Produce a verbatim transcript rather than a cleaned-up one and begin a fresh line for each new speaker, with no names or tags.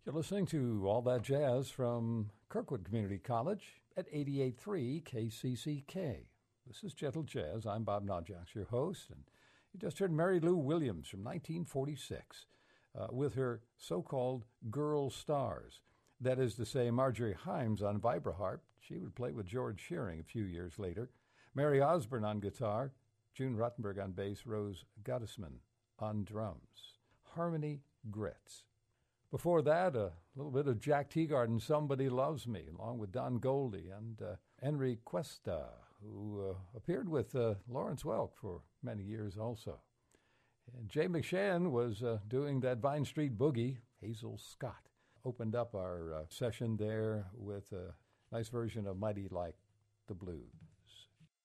You're listening to All That Jazz from Kirkwood Community College at eighty-eight point three K C C K. This is Gentle Jazz. I'm Bob Nadjax, your host, and you just heard Mary Lou Williams from nineteen forty-six uh, with her so-called Girl Stars. That is to say, Marjorie Himes on vibraharp. She would play with George Shearing a few years later. Mary Osborne on guitar. June Ruttenberg on bass. Rose Gottesman on drums. Harmony Grits. Before that, a little bit of Jack Teagarden, Somebody Loves Me, along with Don Goldie and uh, Henry Cuesta, who uh, appeared with uh, Lawrence Welk for many years also. And Jay McShann was uh, doing that Vine Street Boogie. Hazel Scott opened up our uh, session there with a nice version of Mighty Like the Blues.